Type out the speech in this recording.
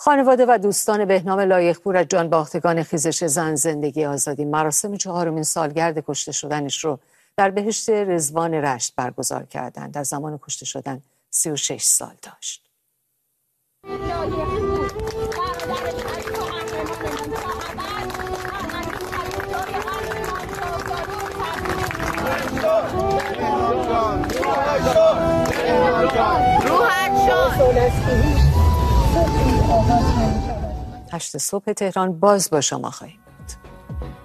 خانواده و دوستان بهنام لایقپور از جانباختگان خیزش زن زندگی آزادی مراسم 4مین سالگرد کشته شدنش رو در بهشت رضوان رشت برگزار کردند. در زمان کشته شدن 36 سال داشت. هشت صبح تهران باز با شما خواهیم.